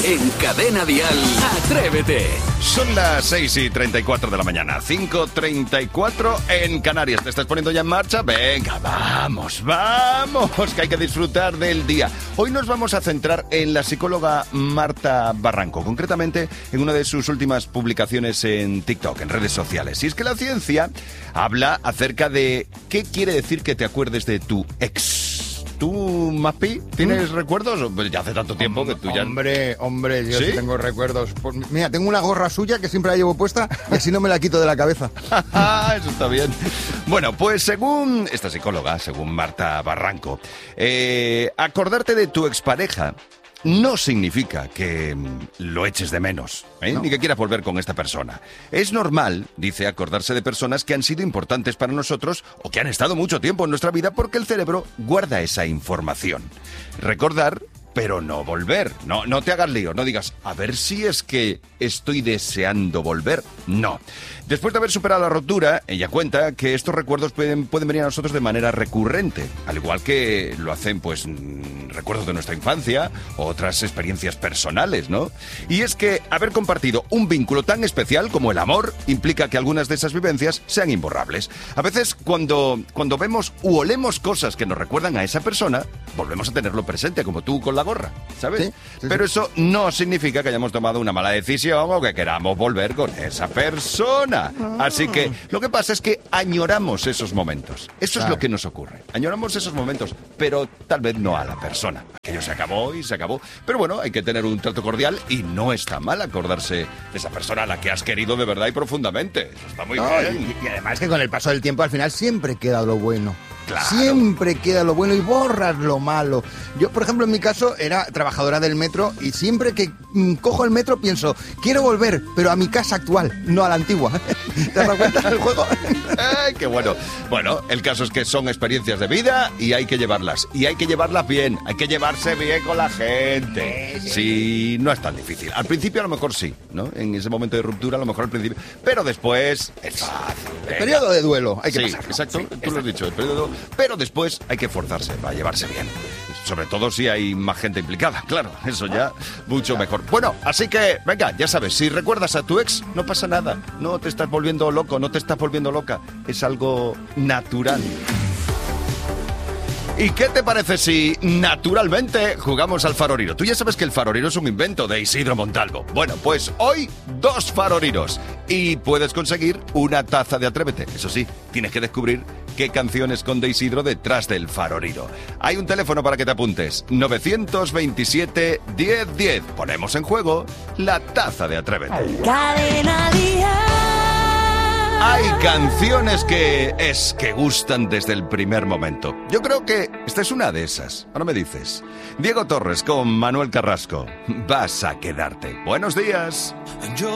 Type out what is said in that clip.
En Cadena Dial, Atrévete. Son las 6:34 de la mañana, 5:34 en Canarias. ¿Te estás poniendo ya en marcha? Venga, vamos, que hay que disfrutar del día. Hoy nos vamos a centrar en la psicóloga Marta Barranco, concretamente en una de sus últimas publicaciones en TikTok, en redes sociales. Y es que la ciencia habla acerca de qué quiere decir que te acuerdes de tu ex. ¿Tú, Maspi, tienes recuerdos? Pues ya hace tanto tiempo que tú ya... Hombre, yo ¿Sí? sí tengo recuerdos. Pues, mira, tengo una gorra suya que siempre la llevo puesta y así no me la quito de la cabeza. Eso está bien. Bueno, pues según esta psicóloga, según Marta Barranco, acordarte de tu expareja no significa que lo eches de menos, No. ni que quieras volver con esta persona. Es normal, dice, acordarse de personas que han sido importantes para nosotros o que han estado mucho tiempo en nuestra vida porque el cerebro guarda esa información. Recordar, pero no volver. No te hagas lío, no digas, a ver si es que estoy deseando volver. No. Después de haber superado la ruptura, ella cuenta que estos recuerdos pueden venir a nosotros de manera recurrente, al igual que lo hacen, pues, recuerdos de nuestra infancia o otras experiencias personales, ¿no? Y es que haber compartido un vínculo tan especial como el amor implica que algunas de esas vivencias sean imborrables. A veces, cuando vemos u olemos cosas que nos recuerdan a esa persona, volvemos a tenerlo presente, como tú con la gorra, ¿sabes? Sí. Pero eso no significa que hayamos tomado una mala decisión o que queramos volver con esa persona. Así que lo que pasa es que añoramos esos momentos. Eso es lo que nos ocurre. Añoramos esos momentos, pero tal vez no a la persona. Aquello se acabó y se acabó. Pero bueno, hay que tener un trato cordial y no está mal acordarse de esa persona a la que has querido de verdad y profundamente. Eso está muy bien. Y además que con el paso del tiempo al final siempre queda lo bueno. Claro. Siempre queda lo bueno y borras lo malo. Yo, por ejemplo, en mi caso, era trabajadora del metro y siempre que cojo el metro pienso, quiero volver, pero a mi casa actual, no a la antigua. ¿Te has dado cuenta del juego? ¡Ay, qué bueno! Bueno, el caso es que son experiencias de vida y hay que llevarlas. Y hay que llevarlas bien. Hay que llevarse bien con la gente. Sí, no es tan difícil. Al principio a lo mejor sí, ¿no? En ese momento de ruptura a lo mejor al principio. Pero después es fácil. El periodo de duelo, hay que Sí, pasarlo. exacto. Sí, Tú lo has dicho, el periodo. Pero después hay que esforzarse para llevarse bien. Sobre todo si hay más gente implicada. Claro, eso ya mucho mejor. Bueno, así que, venga, ya sabes, si recuerdas a tu ex, no pasa nada. No te estás volviendo loco, no te estás volviendo loca. Es algo natural. ¿Y qué te parece si naturalmente jugamos al faroriro? Tú ya sabes que el faroriro es un invento de Isidro Montalvo. Bueno, pues hoy 2 faroriros y puedes conseguir una taza de Atrévete. Eso sí, tienes que descubrir qué canción esconde Isidro detrás del faroriro. Hay un teléfono para que te apuntes, 927 1010. Ponemos en juego la taza de Atrévete. Cadena Dial. Hay canciones que gustan desde el primer momento. Yo creo que esta es una de esas. Ahora me dices. Diego Torres con Manuel Carrasco. Vas a quedarte. Buenos días.